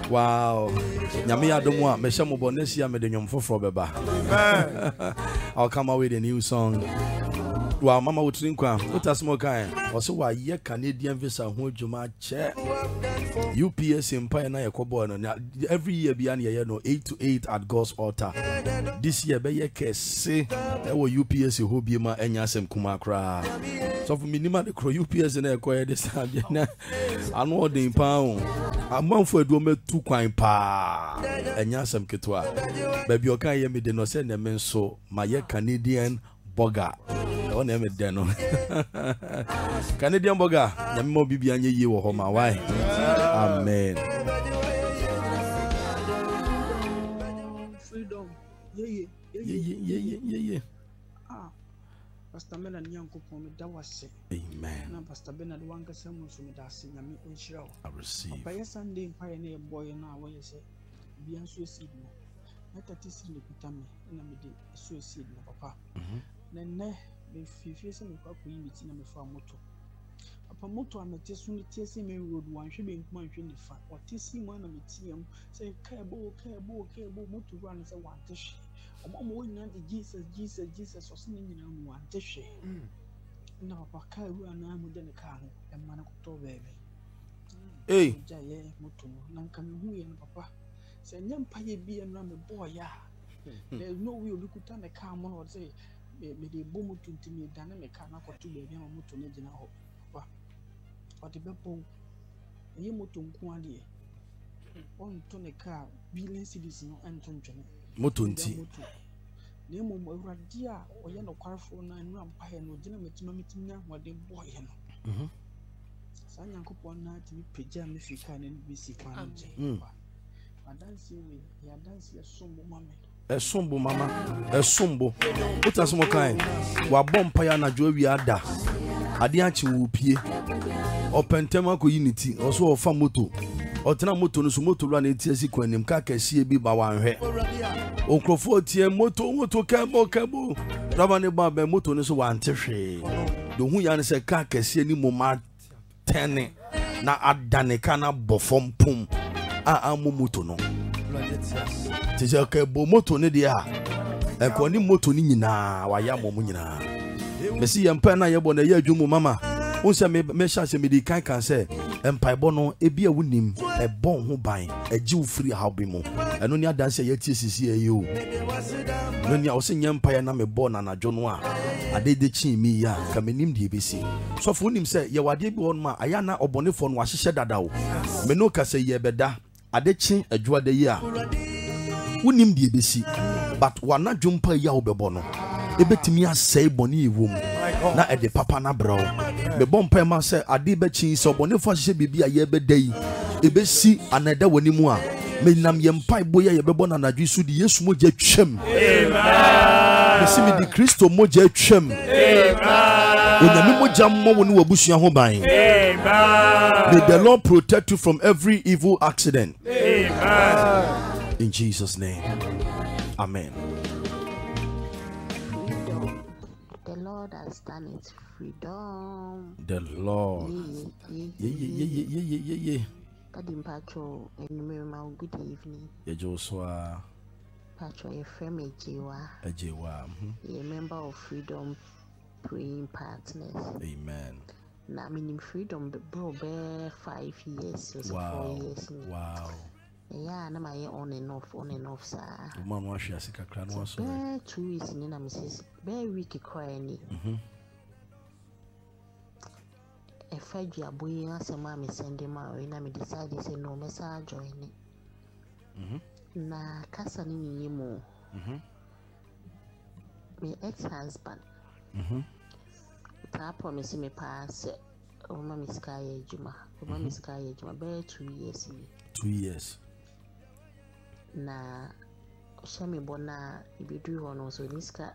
Wow. Nyame adomo a me hye mo bonesia me de nwom foforo beba. I'll come out with a new song. Wow, mama would think what a small kind. Also, why ye Canadian visa ho djuma che. UPS Empire na yakobo no every year beyond year no 8 to 8 at God's altar. This year be ye kese e wo UPS ho bi ma enya asem kuma kra. So for minima the UPS na ekoye this time na anu odin pa o. Amanfo edu metu kwan pa. Enya asem ketwa. Ba bi okan ye me de no se na me nso ma ye Canadian burger. On name it then. Canadian burger. Nyammo bibia nye ye wo ho ma why. Amen. Freedom. Yeah. Pastor Bernard Nyankopon me da wase. Amen. Na Pastor Bernard wanka samu so me da se nyame enhyira. I receive. Papa ye Sunday mpaye na boy na wo ye se bia nso seed no. Na tatisi ne kutame na me de so seed no papa. Ne me fifi se me kwa koyi miti na me fa moto. Papa moto amete so ne tie se me road wanhwe be nkuma nhwe ne fa. Otisi mu na me tiem se kebo moto run se wante hwe. Omo wo nyina de Jesus so se ne nyina mu wante hwe. Na papa ka ru ana mu de ne ka ho e ma na koto bebe. Hey, Ja ye moto no na nka me hu ye no papa. Se nyampa ye bia na me boy ya. There no way olikuta me ka mo no say me de bomu tuntimi dane me ka na koto bebe ma moto ne gina ho. Papa. O de bepon. Ye moto nko ade. On to ne ka billion cedis no anto ntwene. moto nti. Ne mo awurade a oye no kwarfo na nura mpae no gina metima mitimnya hode boy no. Sa Nyankopon na timi pagya me fika na bi si kwa no je. Adansi we ya dansi ya sombo mame. Esombo mama, esombo. Utasmo kan. Wa bompa ya na jowi ada. Ade achi wo pie. Opentema ko unity, oso ofa moto. Otena moto no so moto lo na etiasi kwanim ka kasie bi ba wanhwe. Okrofo tie moto kebo. Raba ne ba be moto no so wante hwe. Do hu ya ne se ka kasie ni moma tene na adane kana bofom pum. Amu moto no. Tije kebo moto ne dia. Enko ni moto ni nyina wa ya momu nyina. Mesi yempa na yebo na ye adwumu mama. Unse me sha se me di kan se empaibo no ebi awunim e bon ho ban agi wo free hawbe mu eno ni adanse ye tie sisi e yo no ni awse nyempa ya na me bon na nadwo no a adede chi mi ya ka menim di ebesi so fo unim se ye wade bi won ma aya na obonefo no ahihye dada wo me no ka se ye beda ade chi adwuade yi a unim di ebesi but wana dwumpa ya wo bebo no ebetimi asai boni ewom na ede papa na bro me bompa ma se ade ba chi so bonefo ahye bibia ye bedai ebesi anada wani mu a me nam ye mpai boya ye bebo na nadwi su di Yesu moja twem amen besi mi di Kristo moja twem amen onyame moja mo woni wabusua ho ban amen may the Lord protect you from every evil accident amen in Jesus name amen. The Lord has done it. Freedom. The Lord. Yeah. Kadim Pacho and good evening. Yeah, Joshua. Pacho, a friend, a Jewa. A member of Freedom Praying Partners. Amen. Now, meaning Freedom, bro, bear 5 years. Wow. 4 years. Wow. Yeah, I'm on and off, sir. Man, wash your sick clan was so. Bear 2 weeks in Mrs. Bear week crying. A Fedja boy, as a mammy send him out, and I decided say no message join it. Na casa ni mo. My ex-husband. Ta promise me pass. Oh, Mammy Sky Juma. Oh, Mammy Sky Juma. Bear 2 years. 2 years. Na shami bona ibidu hono so niska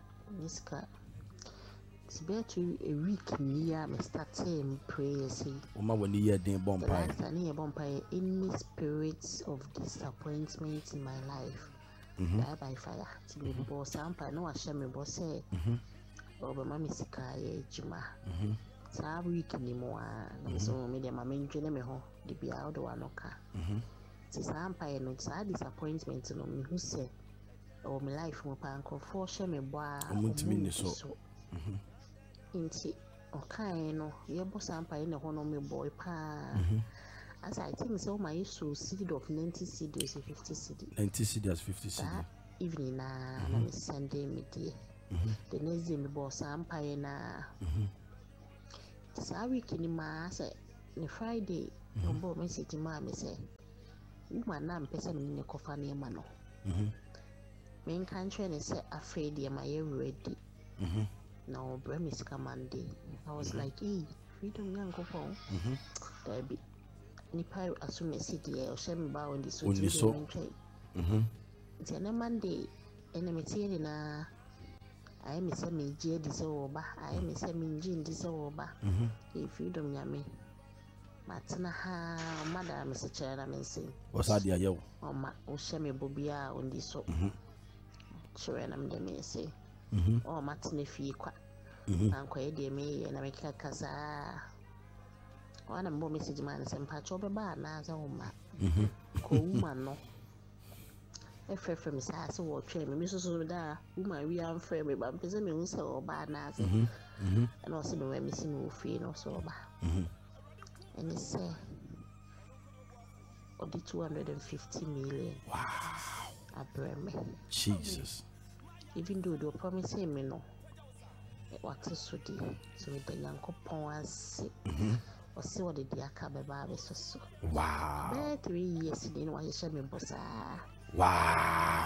it's better a week near me start saying prayers. Oma when you hear den bonfire. Any spirits of disappointment in my life die by fire. To be boss ampa no shami boss say over Mammy Sky Juma. Sa week ni mo na so me de ma menjene me ho de bia o de wanoka. Sampire no disappointment no me who say or my life mo pa nkrofo hye me bo a omutimi so inti okay no ye bo sampire na ho no me boy pa as I think so my issue seed of 90 cedis 50 cedis 90 cedis 50 cedis evening na me Sunday me die the next day me bo sampire na sa week ni ma say the Friday no bo message ma me say woman na mpesa me ne kofa na ma no me kan train say afraid am I ready now premise Monday I was like hey freedom young kofa there be nipa assume city o shem ba on the so it's na Monday and me tie na I me say me je di so ba I me say me nji ndi so ba freedom nyame matna ha madam se chera me say wasadi ayewo oma o sheme bobia on di so chera na me me say o matna fi kwa anko ye de me na me kasa wana mbo message man se mpacho be ba na za oma ko woman no efrefe me say so wo twa me so da woman wi am frame me ba mpese me hu se o ba na se and also me me si no fi no so ba and he said, "Oh, the 250 million." Wow! Jesus! Even though they promising me no, what is so dear? So the young couple was or see what the dear cabba so. Wow! 3 years in what he said me bossa. Wow!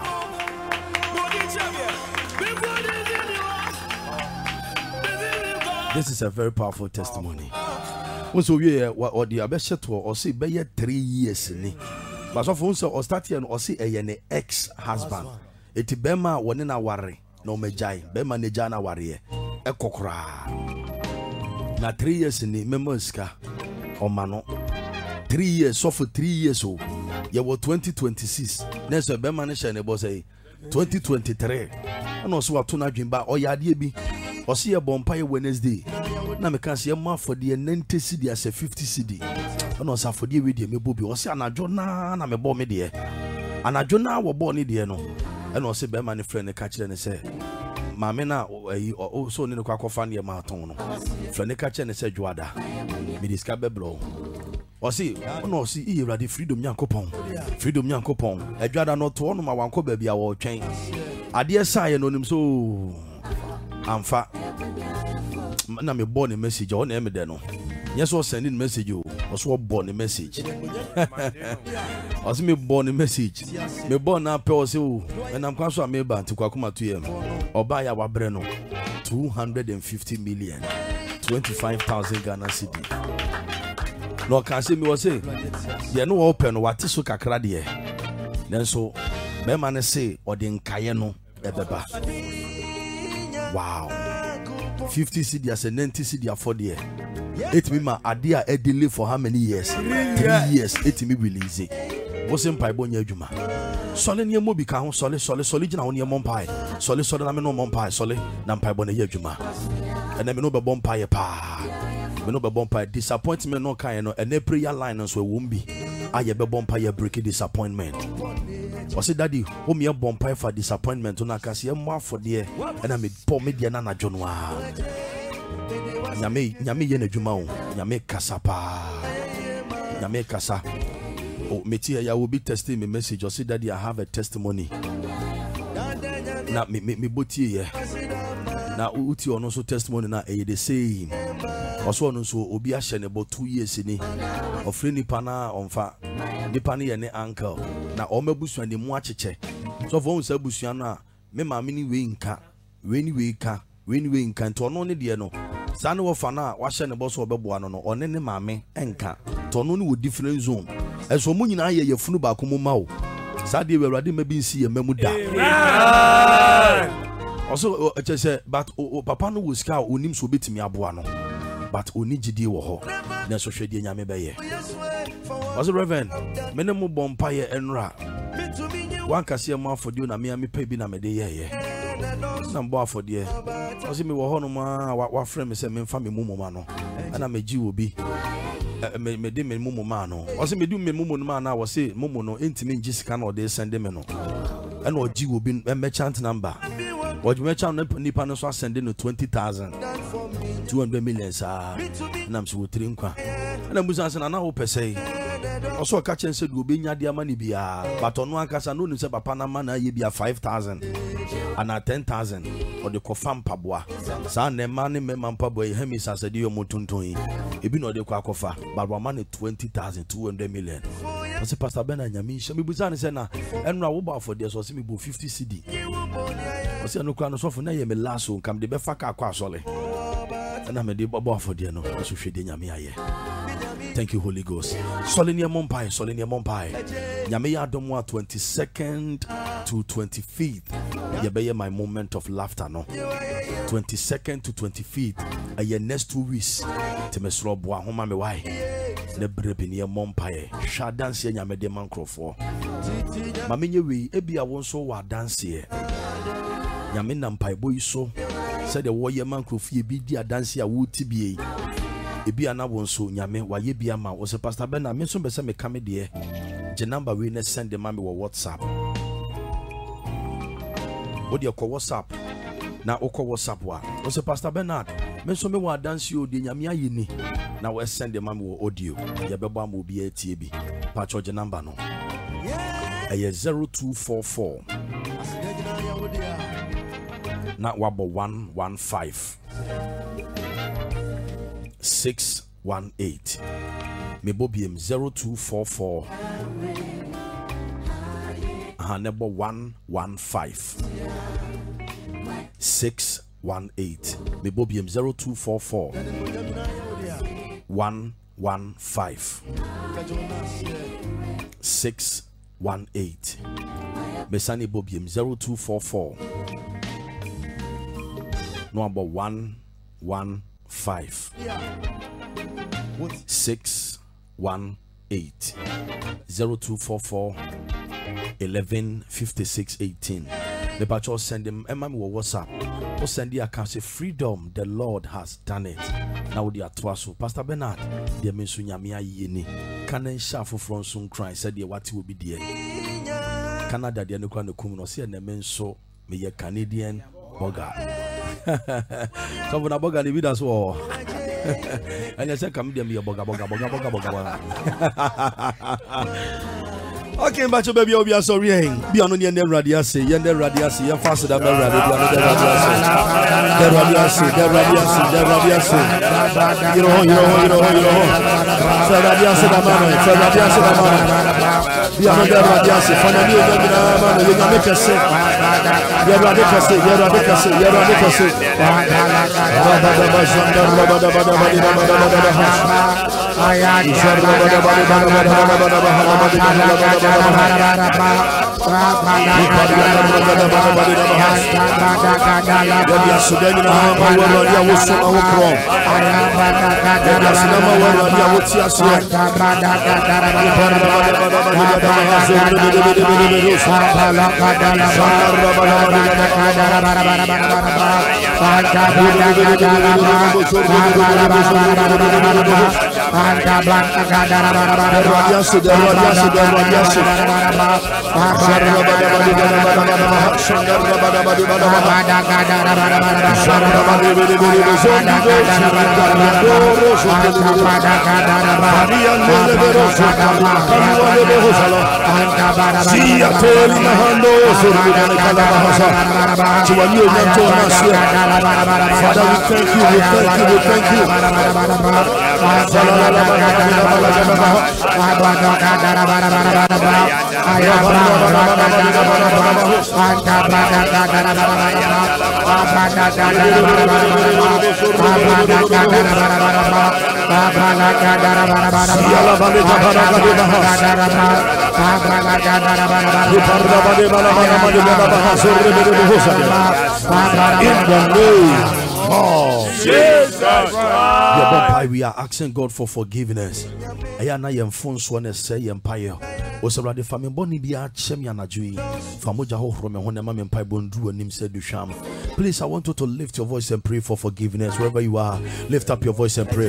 This is a very powerful testimony. So we or the abeshet or say be 3 years ni but so for or start here or say a ex husband eti bema woni na ware na o majai bema ne jana ware ekokra na 3 years ni memoska o mano 3 years so for 3 years o ye wo 2026 next bema ne share ne bo say 2023 and also wato na dwemba o yade bi o say e bompa ye Wednesday na me kan se ma for the 90 cedi as a 50 cedi no sa for the we de me bobi o se anajo na me bo me de anajo na wo bo ni de no e no se be ma ne friend ka kire ne se ma me na o so ni ne kwa kofa ne ma ton no friend ka kire ne se juada me diska be blo o se no se e Ewurade freedom nyankopon e juada no to no ma wanko ba bia wo twen ade sa ye no nim so amfa na me born a message on em de no yes was sending message o so born a message was me born a message me born na pe o se o and am kwaso am ba nti kwakoma to yem oba ya wabre no 250 million 25,000 Ghana cedi no can say me was say ye no open what so kakra de then so be man say o de nkaye no ebeba wow 50 cedi as a 90 cedi for the year. It me ma adia a delay for how many years? 3 years. It me release it. What's in Pibo Nyajuma? Solid near Mobi can solid jina on your mompai. Solid na me no mompai, solid nam Pibo Nyajuma. And then me no be bompire pa. Me no be bompire disappointment no kind no and prayer lines where won't be. I be bompire break disappointment. Was it daddy who me a bompire for disappointment on a cassia more for dear and I made poor media nana John Wa Yame yene Jumao Yame Kasapa Yame Kasa. Oh, Metia, I will be testing me message or say daddy I have a testimony. Now me booty now uti on also testimony na the same. Also on so obi ahye about 2 years ni ofre nipa na onfa nipa ne ye ne uncle na o mabusuan de mu acheche so for unsa busuan na me ma me ni we nka to no ne de no sa ne wo fa na wa hye ne bo so obebo ano no one ne ma me enka to no ne wo different zone eso mu nyina ye yefunu ba ko mu ma wo sa de Ewurade ma bi nsi ye mamu da also say but papa no wo ska onim so betimi aboa no but oni gidi wo ho na so hwede nyame be ye also reverend me ne mo bompa ye enra wan kase mo afodi na me pa bi na me de ye na mbo afodi e also me wo ho no ma wa frame me se me mfa me mumoma no na me gi obi me de me mumu ma no o se me du me mumu no ma na wo se mumu no entimi ngi sika na o de send me no and o gi obi merchant number o merchant nipa no so send no 20,000 200 million sa na am so wotri nkwa na musa se na na wo pese o so ka chen se du obi nya de ama ni bia but ono akasa no ni se papa na ma na ye bia 5,000 and 10,000 or the kofam paboa sa na ma ne me man paboa he mi sa se de yo motonton ebi no de kwa kofa but wa man 20,000 200 million o se pastor Ben anyami she mi buza ne se na enra wo ba for there so se mi bo 50 cedi o se no kwa no so for na ye me laso kam de be fa ka kwa sole na me de bo for there no so hwede nyame aye. Thank you, Holy Ghost. Solinia Mompai. Nyame ya domwa 22nd to 25th. Yebeye my moment of laughter no. 22nd to 25th. Aye next 2 weeks. Temesro boa homa me wai. Ne brebi ni Mompai. Sha dance nyame de mankrofo. Mamenye wi ebi a wonso wa dance ye. Nyame na mpai boy so. Said the warrior mankrofie bi di dance ya wuti bi ebi ana wonso nyame waye bia ma wo se pastor Ben na me so be se me kame de je number we na send the mami wo WhatsApp wo de ko WhatsApp na wo ko WhatsApp wa wo se pastor Bernard me so me wa dance o de nyame aye ni na wo send the mami wo audio ye bebo am obi atie bi pa cho je number no aye 0244 na wabo 115 618 Mebobiem 0244 Hanebo 115 618 Mebobiem 0244 115 618 Mesani Bobiem 0244 number 115 618 0244 115618. The patch send him WhatsApp. Or send the account say freedom, the Lord has done it. Now the atwaso Pastor Bernard, the mensunyamia yeni. Canon shafu from soon cry said the what will be there. Canada the no kum no see and menso me Canadian boga. So when a boga the with us all. And I said, come to me, boga. Okay, but you baby, you are sorry. Be on the end of radiasi, you faster than the radiasi. You know. So radiasi, be on the radiasi. For the new man, you can make us sick. You're we are asking God for forgiveness. Ayana yem phone so na say empire. O sabra de family boni bia chem ya najui. Famoja ho horo me honema me empire bondru anim se duhwam. Please, I want you to lift your voice and pray for forgiveness wherever you are. Lift up your voice and pray.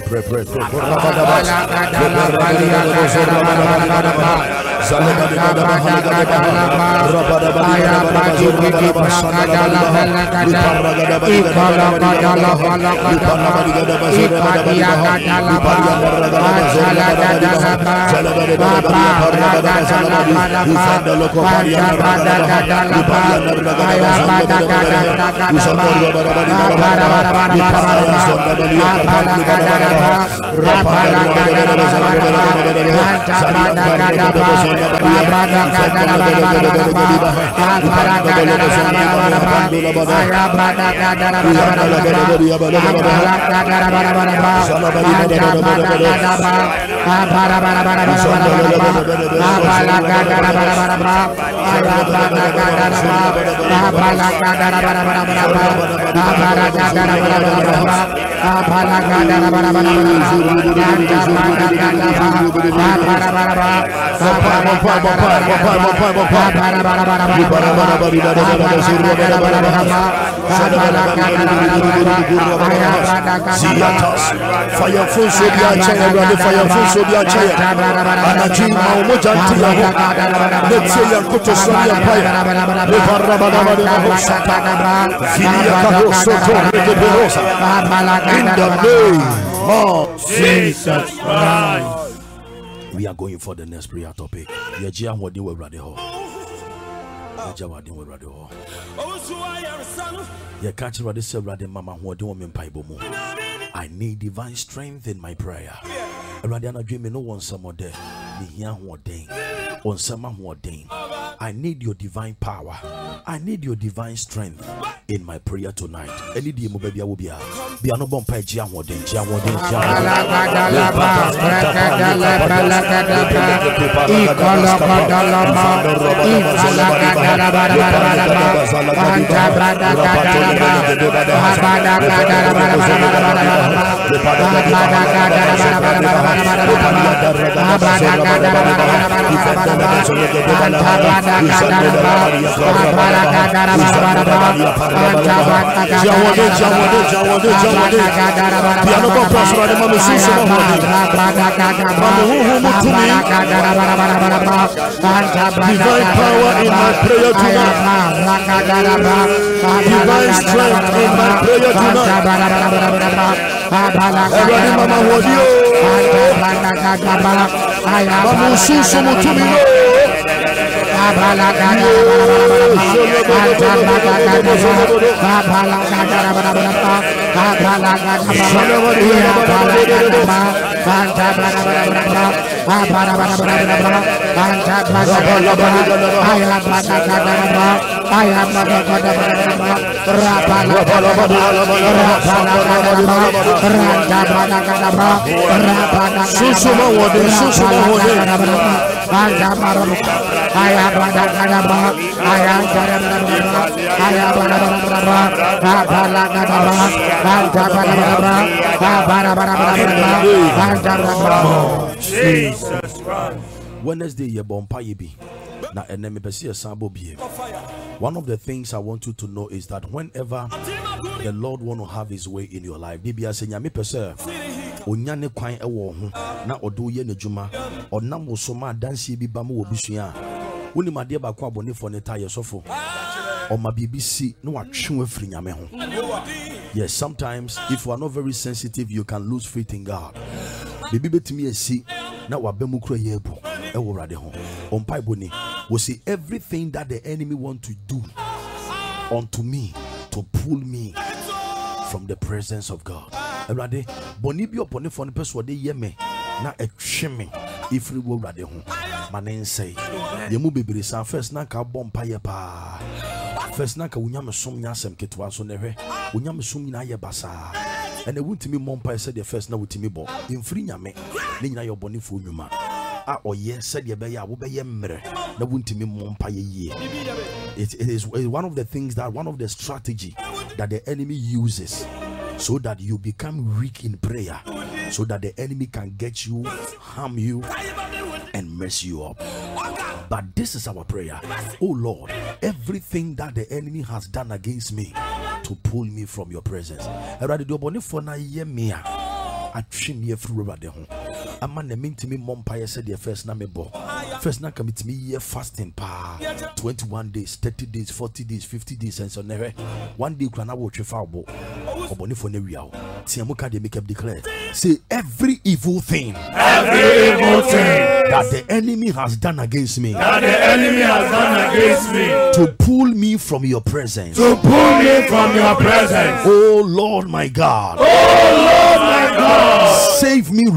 Jesus Christ. We are going for the next prayer topic. I need divine strength in my prayer. I need your divine power. I need your divine strength in my prayer tonight. Any day mo baby will be a no bompa jia wodin. Divine power in my prayer tonight. Divine strength in my prayer tonight. Jesus Christ. Wednesday ye bompa ye be na enemy pesi sabo bie. One of the things I want you to know is that whenever the Lord want to have his way in your life, bibia se nyame pese onyane kwan ewo ho na odo ye nedwuma onam osoma dansie bi ba mo obisua woni made ba kwa abonefo ne ta yesofo oma BBC no atwe afiri nyame ho. Yes, sometimes if you are not very sensitive, you can lose faith in God. Bibi betimi esi na wabemu kura yebu ewo rade ho ompai boni we see everything that the enemy want to do unto me to pull me from the presence of God. Rade boni bi opone for ne person de yeme na etwe me ifri wo rade ho manen say yemu bebere san first na ka bompa ye pa first na ka wunyam som nya asem ketwa so ne hwe wunyam som nyina ye basa and wuntimi mompa said the first na wutimi bo imfri nyame ne nyina yo boni fo nwuma a oye said ye be ya wo be ye mre na wuntimi mompa ye yie. It is one of the things that one of the strategy that the enemy uses so that you become weak in prayer, so that the enemy can get you, harm you and mess you up. But this is our prayer. Oh Lord, everything that the enemy has done against me, to pull me from your presence. Erade do boni for na ye me a atwe me afuru Erade ho. Ama na mentimi mompaye said the first na me bo. First na commit me year fasting pa 21 days, 30 days, 40 days, 50 days and so never. One day kwana wo twe fa obo. Oboni for na wiawo. Tiamuka de make up declare. Say every evil thing that the enemy has done against me. To pull me from your presence. Oh Lord my God. Save me